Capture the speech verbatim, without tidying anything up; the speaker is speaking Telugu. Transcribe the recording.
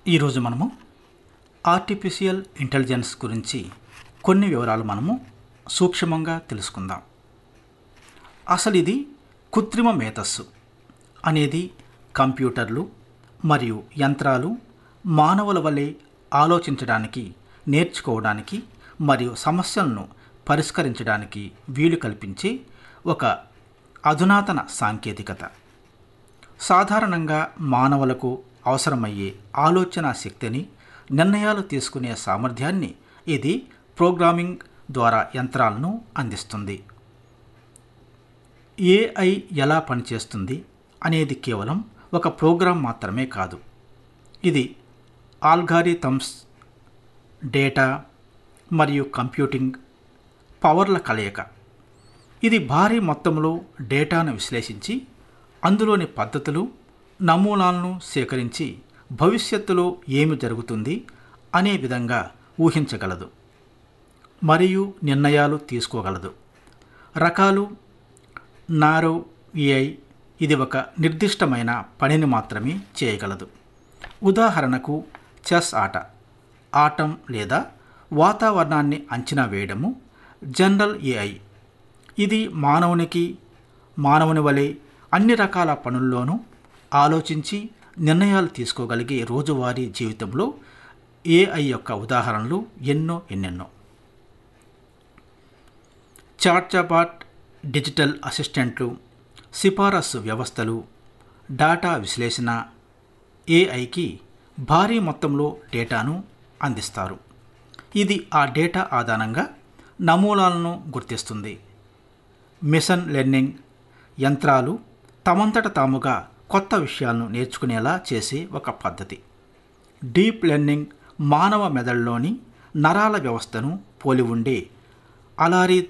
ఈరోజు మనము ఆర్టిఫిషియల్ ఇంటెలిజెన్స్ గురించి కొన్ని వివరాలు మనము సూక్ష్మంగా తెలుసుకుందాం. అసలు ఇది కృత్రిమ మేధస్సు అనేది కంప్యూటర్లు మరియు యంత్రాలు మానవుల వలె ఆలోచించడానికి, నేర్చుకోవడానికి మరియు సమస్యలను పరిష్కరించడానికి వీలు కల్పించే ఒక అధునాతన సాంకేతికత. సాధారణంగా మానవులకు అవసరమయ్యే ఆలోచన శక్తిని, నిర్ణయాలు తీసుకునే సామర్థ్యాన్ని ఇది ప్రోగ్రామింగ్ ద్వారా యంత్రాలను అందిస్తుంది. ఏఐ ఎలా పనిచేస్తుంది అనేది కేవలం ఒక ప్రోగ్రాం మాత్రమే కాదు. ఇది ఆల్గారిథమ్స్, డేటా మరియు కంప్యూటింగ్ పవర్ల కలయిక. ఇది భారీ మొత్తంలో డేటాను విశ్లేషించి అందులోని పద్ధతులు, నమూనాలను సేకరించి భవిష్యత్తులో ఏమి జరుగుతుంది అనే విధంగా ఊహించగలదు మరియు నిర్ణయాలు తీసుకోగలదు. రకాలు నారో ఏఐ ఇది ఒక నిర్దిష్టమైన పనిని మాత్రమే చేయగలదు. ఉదాహరణకు చెస్ ఆట, ఆటం లేదా వాతావరణాన్ని అంచనా వేయడము. జనరల్ ఏఐ ఇది మానవునికి మానవుని వలె అన్ని రకాల పనుల్లోనూ ఆలోచించి నిర్ణయాలు తీసుకోగలిగే రోజువారీ జీవితంలో ఏఐ యొక్క ఉదాహరణలు ఎన్నో ఎన్నెన్నో. చాట్జాబాట్, డిజిటల్ అసిస్టెంట్లు, సిఫారసు వ్యవస్థలు, డేటా విశ్లేషణ ఏఐకి భారీ మొత్తంలో డేటాను అందిస్తారు. ఇది ఆ డేటా ఆధారంగా నమూనాలను గుర్తిస్తుంది. మిషన్ లెర్నింగ్ యంత్రాలు తమంతట తాముగా కొత్త విషయాలను నేర్చుకునేలా చేసే ఒక పద్ధతి. డీప్ లెర్నింగ్ మానవ మెదడులోని నరాల వ్యవస్థను పోలి ఉండే అలారీ